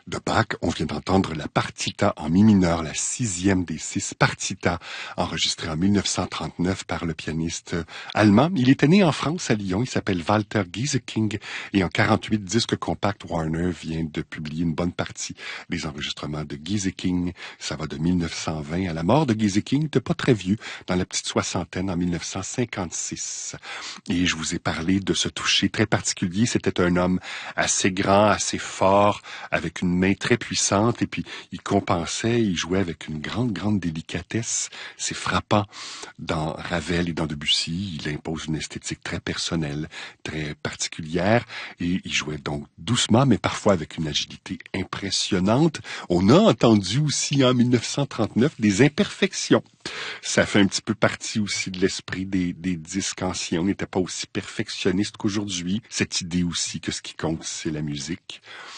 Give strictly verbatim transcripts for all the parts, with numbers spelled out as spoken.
de Bach. On vient d'entendre la partita en mi mineur, la sixième des six partitas, enregistrée en mille neuf cent trente-neuf par le pianiste allemand. Il était né en France, à Lyon. Il s'appelle Walter Gieseking. Et en quarante-huit, Disque Compact Warner vient de publier une bonne partie des enregistrements de Gieseking. Ça va de mille neuf cent vingt à la mort de Gieseking. Il n'était pas très vieux, dans la petite soixantaine, en mille neuf cent cinquante-six. Et je vous ai parlé de ce toucher très particulier. C'était un homme assez grand, assez fort, avec une main très puissante, et puis il compensait, il jouait avec une grande, grande délicatesse. C'est frappant dans Ravel et dans Debussy. Il impose une esthétique très personnelle, très particulière, et il jouait donc doucement, mais parfois avec une agilité impressionnante. On a entendu aussi en mille neuf cent trente-neuf des imperfections. Ça fait un petit peu partie aussi de l'esprit des, des disques anciens. On n'était pas aussi perfectionniste qu'aujourd'hui. Cette idée aussi que ce qui compte, c'est la musique.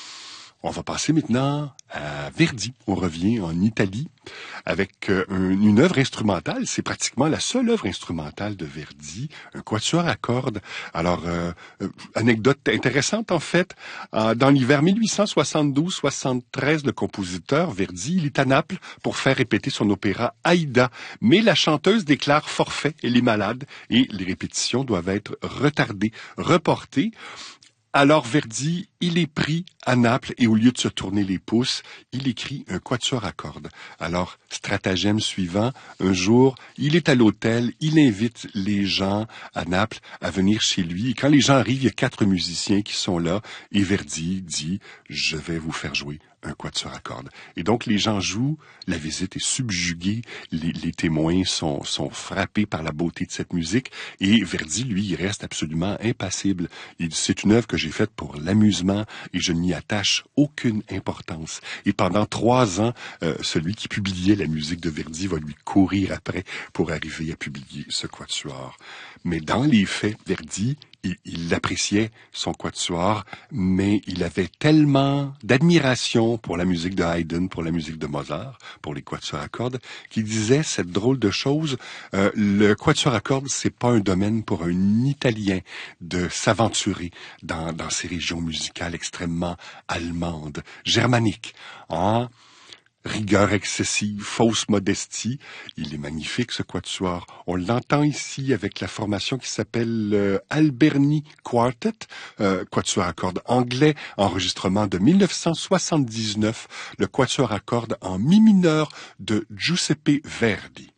On va passer maintenant à Verdi. On revient en Italie avec euh, une œuvre instrumentale. C'est pratiquement la seule œuvre instrumentale de Verdi, un quatuor à cordes. Alors, euh, euh, anecdote intéressante en fait, euh, dans l'hiver mille huit cent soixante-douze soixante-treize, le compositeur Verdi, il est à Naples pour faire répéter son opéra Aïda. Mais la chanteuse déclare forfait, elle est malade et les répétitions doivent être retardées, reportées. Alors Verdi, il est pris à Naples et au lieu de se tourner les pouces, il écrit un quatuor à cordes. Alors, stratagème suivant, un jour, il est à l'hôtel, il invite les gens à Naples à venir chez lui. Et quand les gens arrivent, il y a quatre musiciens qui sont là et Verdi dit « Je vais vous faire jouer un quatuor à cordes ». Et donc les gens jouent, la visite est subjuguée, les, les témoins sont, sont frappés par la beauté de cette musique et Verdi, lui, il reste absolument impassible. Il dit « C'est une œuvre que j'ai faite pour l'amusement et je n'y attache aucune importance ». Et pendant trois ans, euh, celui qui publiait la musique de Verdi va lui courir après pour arriver à publier ce quatuor. Mais dans les faits, Verdi, il, il appréciait son quatuor, mais il avait tellement d'admiration pour la musique de Haydn, pour la musique de Mozart, pour les quatuors à cordes, qu'il disait cette drôle de chose, euh, le quatuor à cordes, c'est pas un domaine pour un Italien de s'aventurer dans, dans ces régions musicales extrêmement allemandes, germaniques, hein? Rigueur excessive, fausse modestie. Il est magnifique, ce quatuor. On l'entend ici avec la formation qui s'appelle euh, Alberni Quartet, euh, quatuor à cordes anglais, enregistrement de mille neuf cent soixante-dix-neuf, le quatuor à cordes en mi mineur de Giuseppe Verdi.